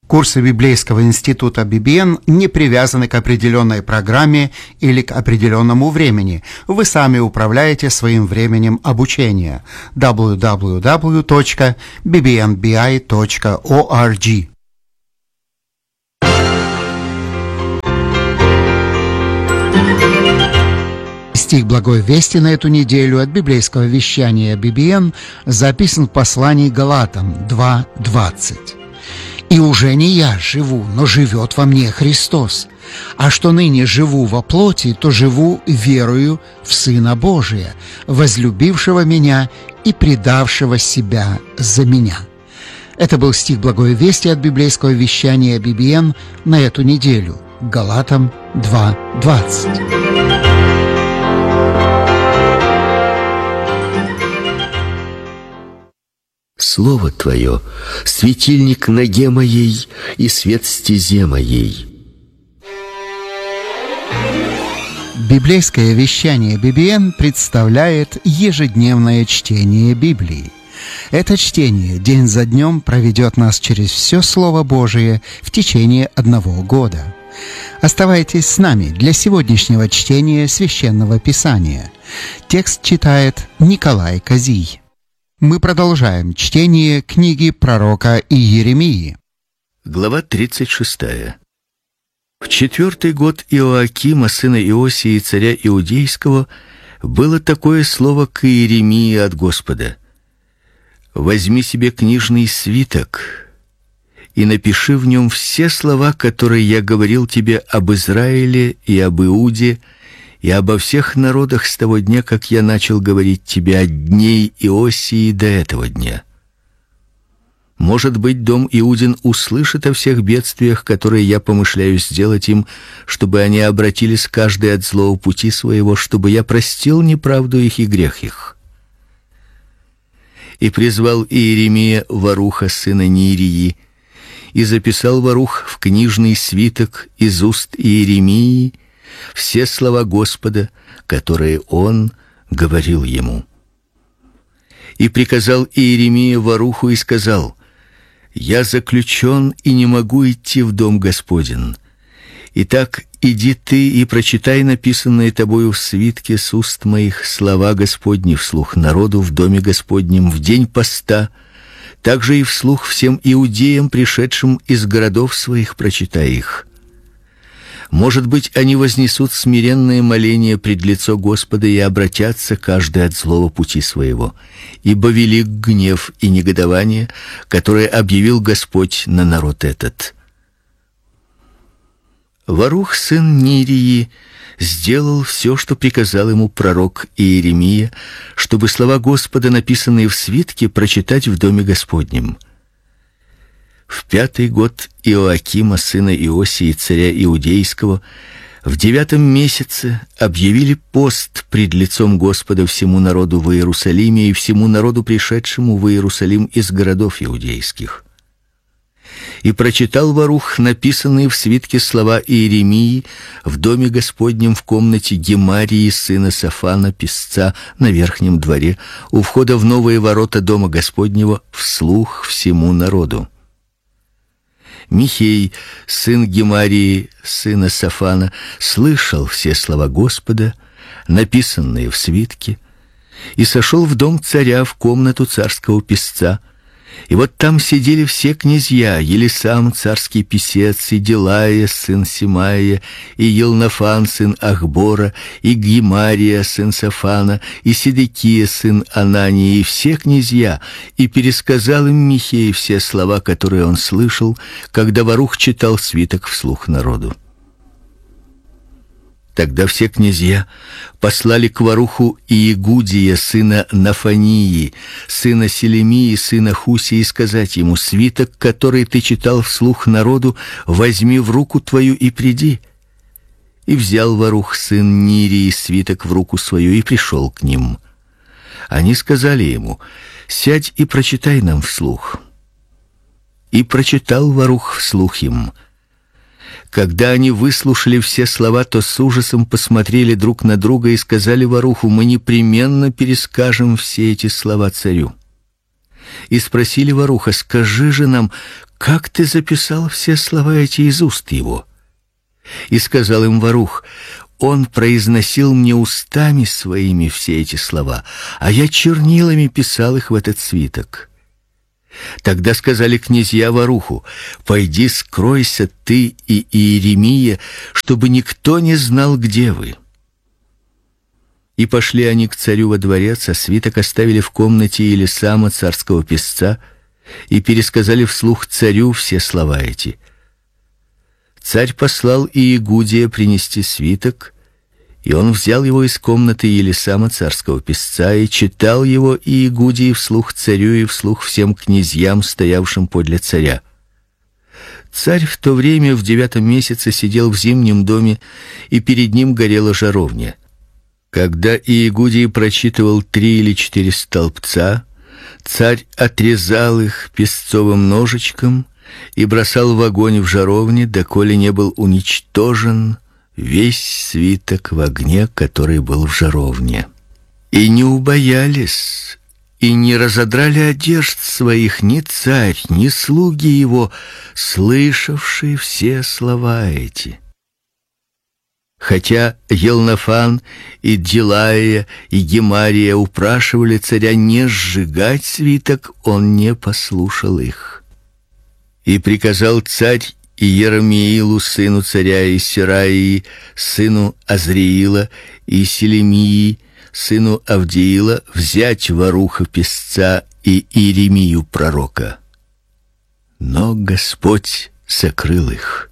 Курсы Библейского института BBN не привязаны к определенной программе или к определенному времени. Вы сами управляете своим временем обучения. www.bbnbi.org. Стих Благой Вести на эту неделю от библейского вещания BBN записан в послании Галатам 2:20. «И уже не я живу, но живет во мне Христос. А что ныне живу во плоти, то живу верою в Сына Божия, возлюбившего меня и предавшего себя за меня». Это был стих Благой Вести от библейского вещания BBN на эту неделю. Галатам 2:20. Слово Твое — светильник ноге моей и свет стезе моей. Библейское вещание BBN представляет ежедневное чтение Библии. Это чтение день за днем проведет нас через все Слово Божие в течение 1 года. Оставайтесь с нами для сегодняшнего чтения Священного Писания. Текст читает Николай Козий. Мы продолжаем чтение книги пророка Иеремии. Глава 36. В 4-й год Иоакима, сына Иосии, царя Иудейского, было такое слово к Иеремии от Господа: «Возьми себе книжный свиток и напиши в нем все слова, которые я говорил тебе об Израиле и об Иуде, и обо всех народах с того дня, как я начал говорить тебе от дней Иосии до этого дня. Может быть, дом Иудин услышит о всех бедствиях, которые я помышляю сделать им, чтобы они обратились каждый от злого пути своего, чтобы я простил неправду их и грех их». И призвал Иеремия Варуха, сына Нирии, и записал Варух в книжный свиток из уст Иеремии все слова Господа, которые он говорил ему. И приказал Иеремия Варуху и сказал: «Я заключен и не могу идти в дом Господень. Итак, иди ты и прочитай написанные тобою в свитке с уст моих слова Господни вслух народу в доме Господнем в день поста, также и вслух всем иудеям, пришедшим из городов своих, прочитай их. Может быть, они вознесут смиренное моление пред лицо Господа и обратятся каждый от злого пути своего, ибо велик гнев и негодование, которое объявил Господь на народ этот». Варух, сын Нирии, сделал все, что приказал ему пророк Иеремия, чтобы слова Господа, написанные в свитке, прочитать в доме Господнем. В 5-й год Иоакима, сына Иосии, царя Иудейского, в 9-м месяце объявили пост пред лицом Господа всему народу в Иерусалиме и всему народу, пришедшему в Иерусалим из городов иудейских. И прочитал Варух написанные в свитке слова Иеремии в доме Господнем в комнате Гемарии, сына Сафана, писца, на верхнем дворе, у входа в новые ворота дома Господнего, вслух всему народу. Михей, сын Гемарии, сына Сафана, слышал все слова Господа, написанные в свитке, и сошел в дом царя в комнату царского писца. И вот там сидели все князья: Елисам, царский писец, и Делая, сын Симаия, и Елнафан, сын Ахбора, и Гемария, сын Сафана, и Седекия, сын Анании, и все князья. И пересказал им Михей все слова, которые он слышал, когда Варух читал свиток вслух народу. Тогда все князья послали к Варуху Иегудия, сына Нафании, сына Селемии, сына Хусии, сказать ему: «Свиток, который ты читал вслух народу, возьми в руку твою и приди». И взял Варух, сын Нирии, свиток в руку свою и пришел к ним. Они сказали ему: «Сядь и прочитай нам вслух». И прочитал Варух вслух им. Когда они выслушали все слова, то с ужасом посмотрели друг на друга и сказали Варуху: «Мы непременно перескажем все эти слова царю». и спросили Варуха: «Скажи же нам, как ты записал все слова эти из уст его?» И сказал им Варух: «Он произносил мне устами своими все эти слова, а я чернилами писал их в этот свиток». Тогда сказали князья Варуху: «Пойди, скройся ты и Иеремия, чтобы никто не знал, где вы». И пошли они к царю во дворец, а свиток оставили в комнате Елисама, царского писца, и пересказали вслух царю все слова эти. Царь послал Иегудия принести свиток, и он взял его из комнаты Елисама, царского писца, и читал его Иегудии вслух царю и вслух всем князьям, стоявшим подле царя. Царь в то время в 9 месяце сидел в зимнем доме, и перед ним горела жаровня. Когда Иегудий прочитывал 3 или 4 столбца, царь отрезал их песцовым ножичком и бросал в огонь в жаровне, доколе не был уничтожен весь свиток в огне, который был в жаровне. И не убоялись, и не разодрали одежд своих ни царь, ни слуги его, слышавшие все слова эти. Хотя Елнафан и Делаия и Гемария упрашивали царя не сжигать свиток, он не послушал их. И приказал царь Иеремиилу, сыну царя, и Сераии, сыну Азриила, и Селемии, сыну Авдиила, взять Варуха писца и Иеремию пророка. Но Господь сокрыл их.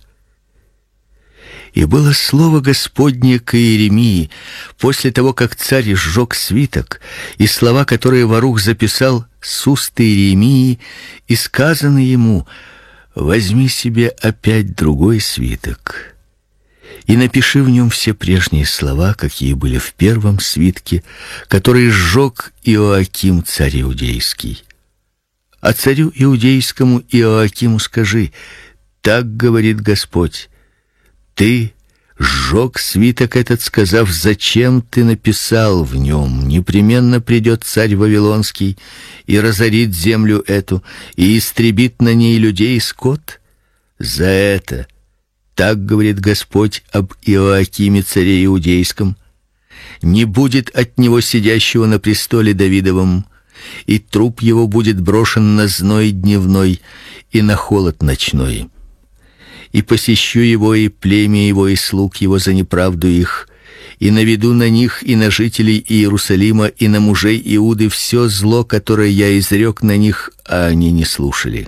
И было слово Господне к Иеремии после того, как царь сжег свиток, и слова, которые Варух записал с уст Иеремии, и сказано ему: «Возьми себе опять другой свиток и напиши в нем все прежние слова, какие были в первом свитке, который сжег Иоаким, царь иудейский. А царю иудейскому Иоакиму скажи: так говорит Господь: ты сжег свиток этот, сказав: зачем ты написал в нем? Непременно придет царь вавилонский и разорит землю эту и истребит на ней людей и скот. За это так говорит Господь об Иоакиме, царе иудейском: не будет от него сидящего на престоле Давидовом, и труп его будет брошен на зной дневной и на холод ночной. И посещу его и племя его и слуг его за неправду их, и наведу на них и на жителей Иерусалима и на мужей Иуды все зло, которое я изрек на них, а они не слушали».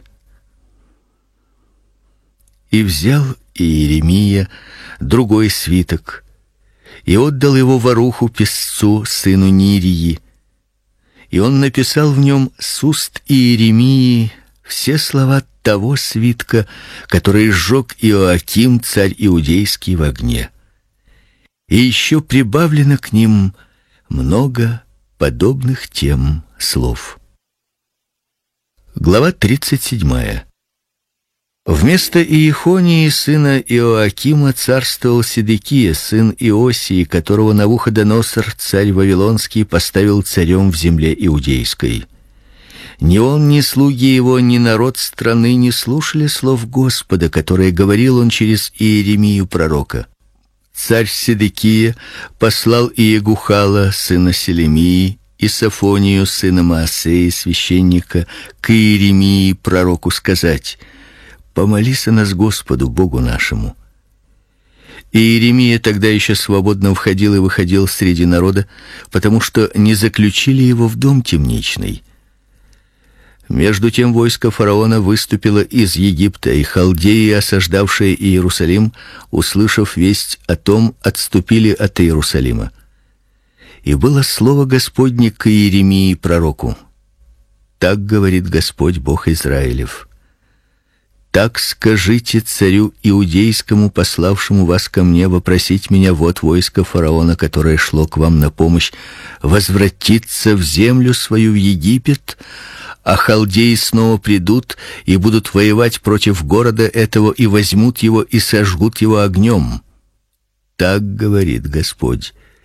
И взял Иеремия другой свиток и отдал его Варуху писцу, сыну Нирии, и он написал в нем с уст Иеремии все слова того свитка, который сжег Иоаким, царь иудейский, в огне. И еще прибавлено к ним много подобных тем слов. Глава 37. Вместо Иехонии, сына Иоакима, царствовал Седекия, сын Иосии, которого Навуходоносор, царь вавилонский, поставил царем в земле иудейской. Ни он, ни слуги его, ни народ страны не слушали слов Господа, которые говорил он через Иеремию пророка. Царь Седекия послал Иегухала, сына Селемии, и Софонию, сына Маасеи, священника, к Иеремии пророку сказать: «Помолись о нас Господу, Богу нашему». И Иеремия тогда еще свободно входил и выходил среди народа, потому что не заключили его в дом темничный. Между тем войско фараона выступило из Египта, и халдеи, осаждавшие Иерусалим, услышав весть о том, отступили от Иерусалима. И было слово Господне к Иеремии пророку: «Так говорит Господь, Бог Израилев: так скажите царю иудейскому, пославшему вас ко мне вопросить меня: вот войско фараона, которое шло к вам на помощь, возвратится в землю свою, в Египет, а халдеи снова придут и будут воевать против города этого, и возьмут его и сожгут его огнем. Так говорит Господь: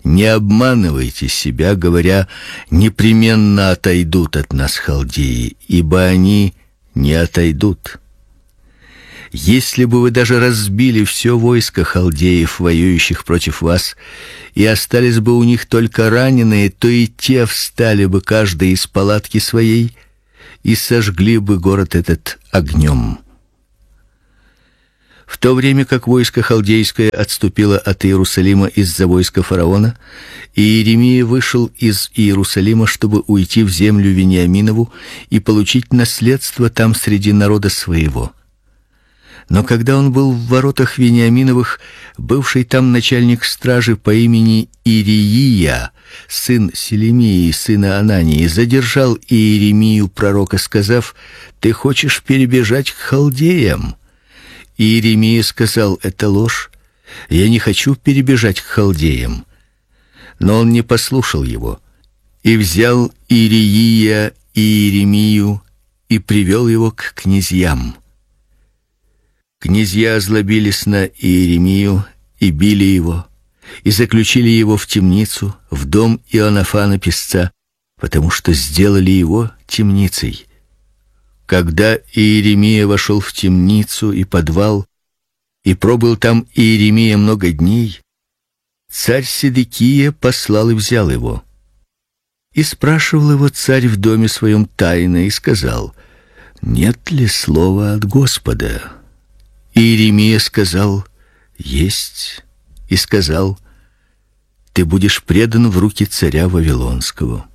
Не обманывайте себя, говоря: непременно отойдут от нас халдеи, ибо они не отойдут. Если бы вы даже разбили все войско халдеев, воюющих против вас, и остались бы у них только раненые, то и те встали бы каждый из палатки своей и сожгли бы город этот огнем. В то время как войско халдейское отступило от Иерусалима из-за войска фараона, Иеремия вышел из Иерусалима, чтобы уйти в землю Вениаминову и получить наследство там среди народа своего. Но когда он был в воротах Вениаминовых, бывший там начальник стражи по имени Ириия, сын Селемии, сына Анании, задержал Иеремию пророка, сказав: «Ты хочешь перебежать к халдеям?» Иеремия сказал: «Это ложь. Я не хочу перебежать к халдеям». Но он не послушал его. И взял Ириия Иеремию и привел его к князьям. Князья озлобились на Иеремию и били его, и заключили его в темницу, в дом Иоаннафана писца, потому что сделали его темницей. Когда Иеремия вошел в темницу и подвал, и пробыл там Иеремия много дней, царь Седекия послал и взял его. И спрашивал его царь в доме своем тайно и сказал: «Нет ли слова от Господа?» Иеремия сказал: «Есть». И сказал: «Ты будешь предан в руки царя Вавилонского».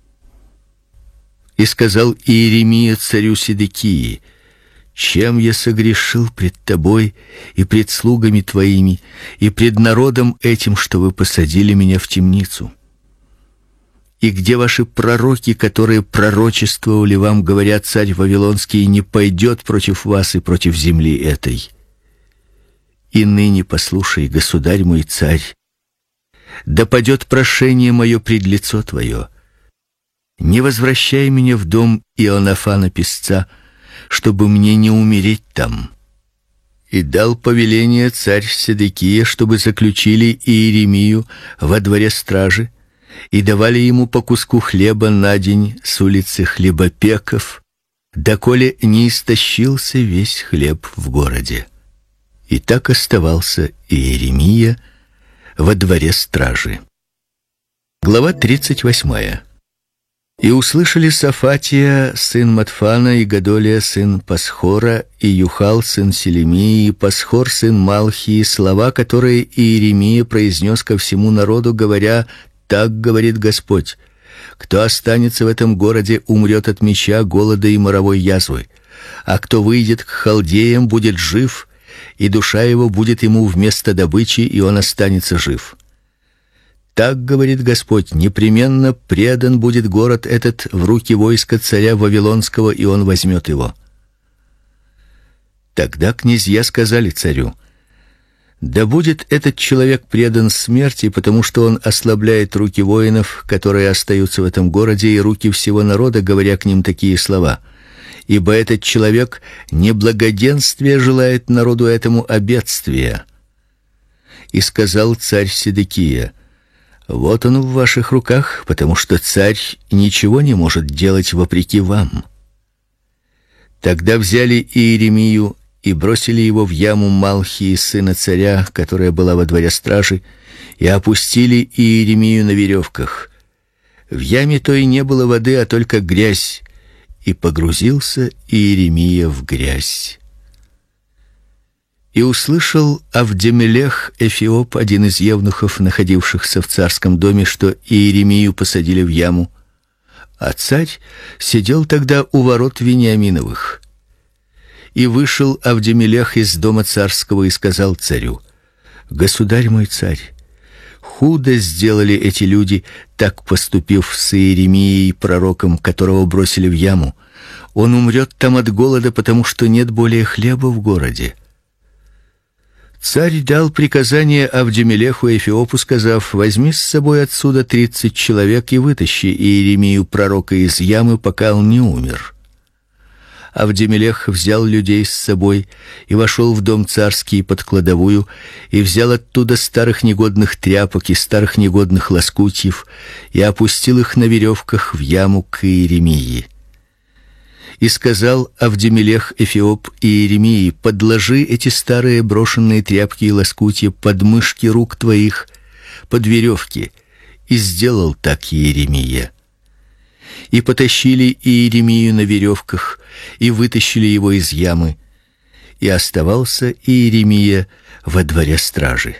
И сказал Иеремия царю Седекии: «Чем я согрешил пред тобой и пред слугами твоими и пред народом этим, что вы посадили меня в темницу? И где ваши пророки, которые пророчествовали вам, говоря: царь Вавилонский не пойдет против вас и против земли этой? И ныне послушай, государь мой царь, да падет прошение мое пред лицо твое. Не возвращай меня в дом Иоаннафана писца, чтобы мне не умереть там». И дал повеление царь Седекия, чтобы заключили Иеремию во дворе стражи и давали ему по куску хлеба на день с улицы хлебопеков, доколе не истощился весь хлеб в городе. И так оставался Иеремия во дворе стражи. Глава 38. И услышали Сафатия, сын Матфана, и Гадолия, сын Пасхора, и Юхал, сын Селемии, и Пасхор, сын Малхии, слова, которые Иеремия произнес ко всему народу, говоря: «Так говорит Господь: кто останется в этом городе, умрет от меча, голода и моровой язвы, а кто выйдет к халдеям, будет жив, и душа его будет ему вместо добычи, и он останется жив. Так говорит Господь: непременно предан будет город этот в руки войска царя Вавилонского, и он возьмет его». Тогда князья сказали царю: «Да будет этот человек предан смерти, потому что он ослабляет руки воинов, которые остаются в этом городе, и руки всего народа, говоря к ним такие слова. Ибо этот человек не благоденствия желает народу этому, а бедствия». И сказал царь Седекия: «Вот он в ваших руках, потому что царь ничего не может делать вопреки вам». Тогда взяли Иеремию и бросили его в яму Малхии, сына царя, которая была во дворе стражи, и опустили Иеремию на веревках. В яме той не было воды, а только грязь, и погрузился Иеремия в грязь. И услышал Авдемелех Эфиоп, один из евнухов, находившихся в царском доме, что Иеремию посадили в яму, а царь сидел тогда у ворот Вениаминовых. И вышел Авдемелех из дома царского и сказал царю: «Государь мой царь, худо сделали эти люди, так поступив с Иеремией пророком, которого бросили в яму. Он умрет там от голода, потому что нет более хлеба в городе». Царь дал приказание Авдемелеху Эфиопу, сказав: «Возьми с собой отсюда 30 человек и вытащи Иеремию пророка из ямы, пока он не умер». Авдемелех взял людей с собой и вошел в дом царский под кладовую, и взял оттуда старых негодных тряпок и старых негодных лоскутьев, и опустил их на веревках в яму к Иеремии. И сказал Авдемелех Эфиоп Иеремии: подложи эти старые брошенные тряпки и лоскутья под мышки рук твоих, под веревки. И сделал так Иеремия. И потащили Иеремию на веревках, и вытащили его из ямы, и оставался Иеремия во дворе стражи.